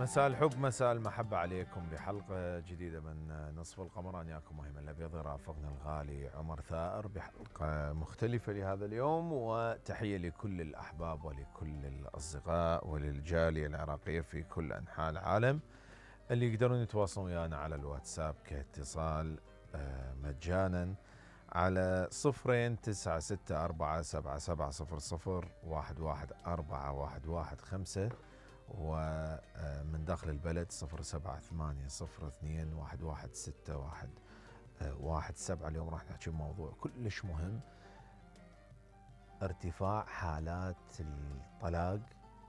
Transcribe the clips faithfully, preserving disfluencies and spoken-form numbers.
مساء الحب مساء المحبة عليكم بحلقة جديدة من نصف القمر. أنا ياكم مهم الأبيض رافقنا الغالي عمر ثائر بحلقة مختلفة لهذا اليوم، وتحية لكل الأحباب ولكل الأصدقاء وللجالية العراقية في كل أنحاء العالم اللي يقدرون يتواصلون ويانا على الواتساب كاتصال مجانا على صفرين تسعة ستة أربعة سبعة سبعة صفر صفر واحد واحد أربعة واحد واحد خمسة، ومن داخل البلد صفر سبعة ثمانية صفر اثنين واحد واحد ستة واحد واحد سبعة. اليوم راح نحكي بموضوع كلش مهم: ارتفاع حالات الطلاق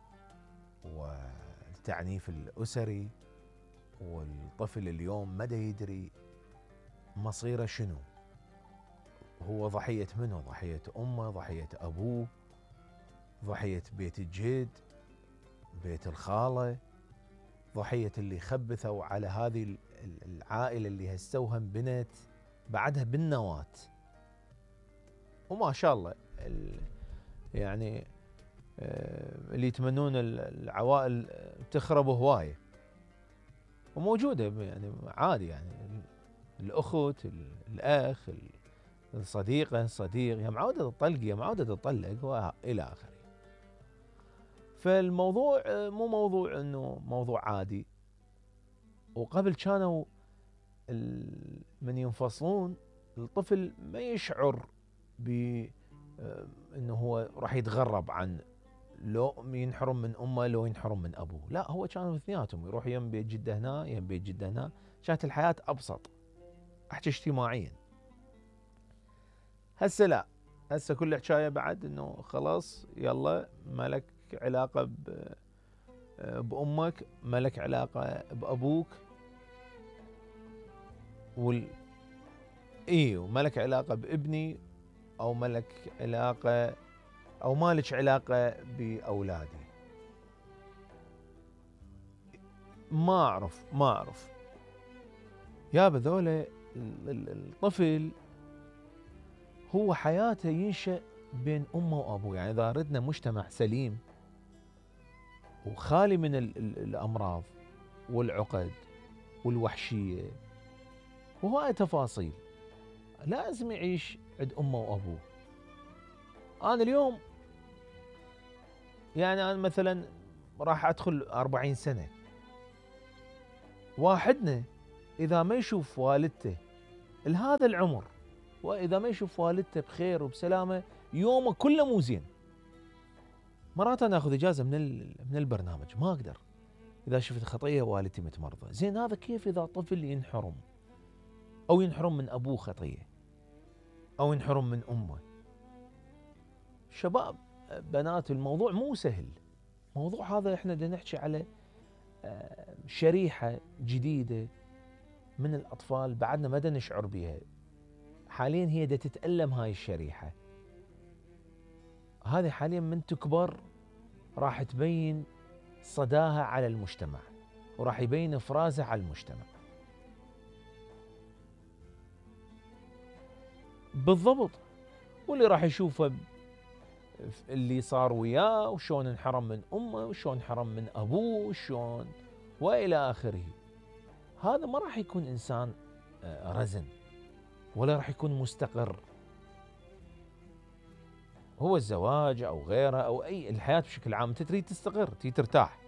والتعنيف الأسري، والطفل اليوم مدى يدري مصيره شنو، هو ضحية منه؟ ضحية أمه، ضحية أبوه، ضحية بيت الجد، بيت الخالة، ضحية اللي خبثوا على هذه العائلة اللي هستوهم بنت بعدها بالنواة. وما شاء الله يعني اللي يتمنون العوائل تخرب هواية وموجودة، يعني عادي، يعني الأخت، الأخ، الصديقة، الصديق، يا معودة تطلق يا معودة تطلق وإلى آخره. فالموضوع مو موضوع انه موضوع عادي. وقبل كانوا من ينفصلون الطفل ما يشعر بانه هو راح يتغرب عن، لو ينحرم من امه لو ينحرم من ابوه، لا، هو كانوا اثنيناتهم يروح يم بيت جده هنا يم بيت جده هنا. كانت الحياه ابسط، احكي اجتماعيا. هسه لا، هسه كل حكايه بعد انه خلاص يلا مالك علاقه بأمك، مالك علاقة بأبوك، وال إيه ومالك علاقة بابني، أو مالك علاقة أو مالك علاقة بأولادي. ما أعرف ما أعرف يا بذولة. الطفل هو حياته ينشأ بين أمه وأبوه. يعني إذا أردنا مجتمع سليم وخالي من الأمراض والعقد والوحشية وهواية تفاصيل، لازم يعيش عند أمه وأبوه. أنا اليوم يعني أنا مثلا راح أدخل أربعين سنة، واحدنا إذا ما يشوف والدته لهذا العمر، وإذا ما يشوف والدته بخير وبسلامة، يومه كله مو زين. مرات أنا أخذ إجازة من من البرنامج، ما أقدر إذا شفت خطية والدتي متمرضة. زين هذا كيف إذا طفل ينحرم أو ينحرم من أبوه خطية أو ينحرم من أمه؟ شباب بنات، الموضوع مو سهل. موضوع هذا احنا بدنا نحكي على شريحة جديدة من الأطفال بعدنا ما نشعر بها. حاليا هي دا تتألم هاي الشريحة هذه. حاليا من تكبر راح تبين صداها على المجتمع، وراح يبين افرازها على المجتمع. بالضبط. واللي راح يشوفه اللي صار وياه، وشون انحرم من امه، وشون انحرم من ابوه، وشون والى اخره. هذا ما راح يكون انسان رزن ولا راح يكون مستقر. هو الزواج او غيره او اي الحياه بشكل عام، انت تريد تستقر، تريد ترتاح،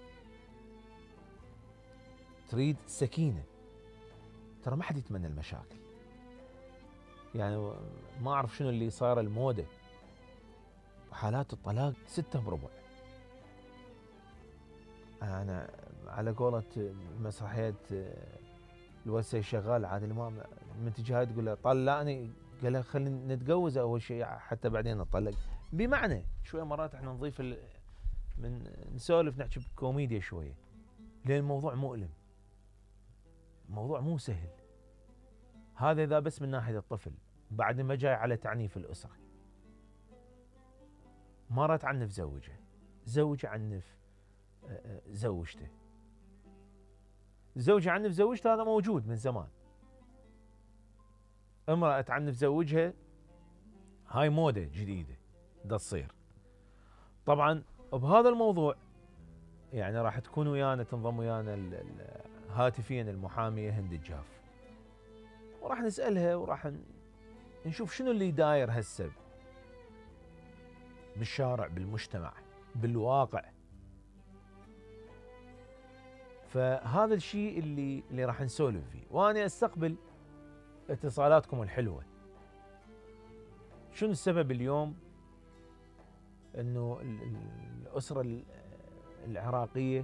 تريد سكينه. ترى ما حد يتمنى المشاكل. يعني ما اعرف شنو اللي صار الموده، وحالات الطلاق ستة بربع. انا على قولة مسرحيه الوسي شغال عادل امام، من تجي هاي تقول له طلقني، قال له خلينا نتجوز اول شيء حتى بعدين نطلق. بمعنى شويه مرات احنا نضيف ال... من نسولف نحكي بكوميديا شويه، لان الموضوع مؤلم، الموضوع مو سهل. هذا اذا بس من ناحيه الطفل، بعد ما جاي على تعنيف الاسره. مرة تعنف زوجه، زوج عنف زوجته، زوج عنف زوجته، هذا موجود من زمان. امرأة تعنف زوجها، هاي موضة جديدة دا تصير. طبعا بهذا الموضوع يعني راح تكون ويانا، تنضم ويانا ال- ال- هاتفيا المحامية هند الجاف، وراح نسألها وراح ن- نشوف شنو اللي داير هسه بالشارع، بالمجتمع، بالواقع. فهذا الشيء اللي اللي راح نسولف فيه، وانا استقبل اتصالاتكم الحلوه. شنو السبب اليوم انه ال- ال- الاسره ال- العراقيه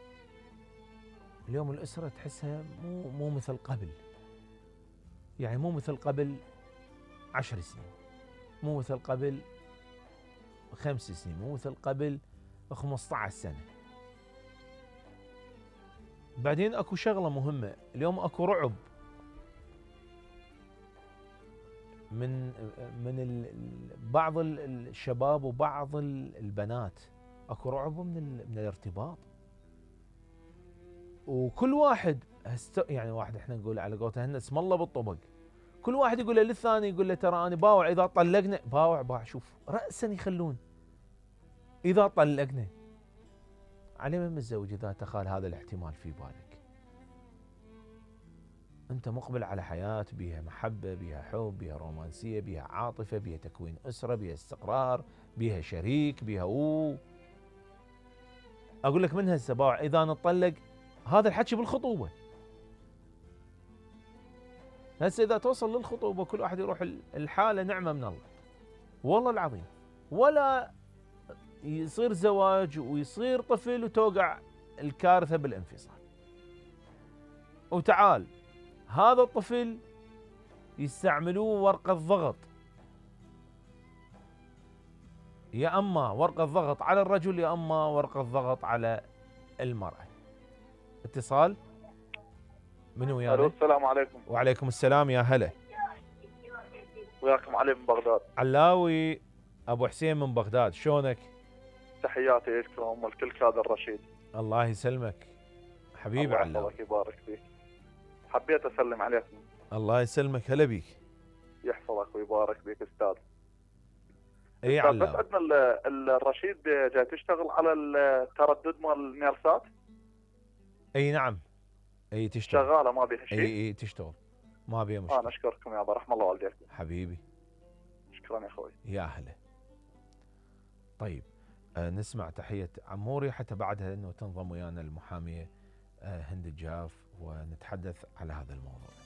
اليوم الاسره تحسها مو مو مثل قبل، يعني مو مثل قبل عشر سنين، مو مثل قبل خمس سنين، مو مثل قبل خمسة عشر سنه. بعدين اكو شغله مهمه، اليوم اكو رعب من من ال- بعض ال- الشباب وبعض ال- البنات، اكو رعب من ال- من الارتباط. وكل واحد هست يعني واحد احنا نقول على قولته هن اسم الله بالطبق، كل واحد يقول له للثاني، يقول له ترى انا باوع اذا طلقنا، باوع باوع شوف راسا يخلون اذا طلقنا. على من متزوج اذا تخال هذا الاحتمال في بالك؟ انت مقبل على حياه بيها محبه، بيها حب، بيها رومانسيه، بيها عاطفه، بيها تكوين اسره، بيها استقرار، بيها شريك، بيها اوه. اقول لك من هسه باوع اذا نطلق، هذا الحكي بالخطوبه. هسه اذا توصل للخطوبه كل واحد يروح الحاله، نعمه من الله والله العظيم، ولا يصير زواج ويصير طفل وتوقع الكارثه بالانفصال. وتعال هذا الطفل يستعملوه ورقه ضغط، يا اما ورقه ضغط على الرجل يا اما ورقه ضغط على المراه. اتصال من ويانا؟ الو السلام عليكم. وعليكم السلام، يا هلا. وياكم علي من بغداد. علاوي ابو حسين من بغداد، شلونك؟ تحياتي لكم والكل كادر الرشيد. الله يسلمك حبيبي علاوي. الله يحفظك ويبارك فيك. حبيت اسلم عليكم. الله يسلمك، هلا بيك. يحفظك ويبارك فيك استاذ. اي استاذ بس علاوي. عندنا ال- ال- الرشيد جاي تشتغل على التردد مال الميرسات. اي نعم، اي تشتغل شغاله ما بيها شيء. اي اي تشتغل ما بيها مشكله. انا اشكركم يا ابا، رحم الله والديكم. حبيبي شكرا يا اخوي. يا هلا. طيب آه نسمع تحيه عموري حتى بعدها انه تنضم ويانا المحاميه آه هند الجاف ونتحدث على هذا الموضوع.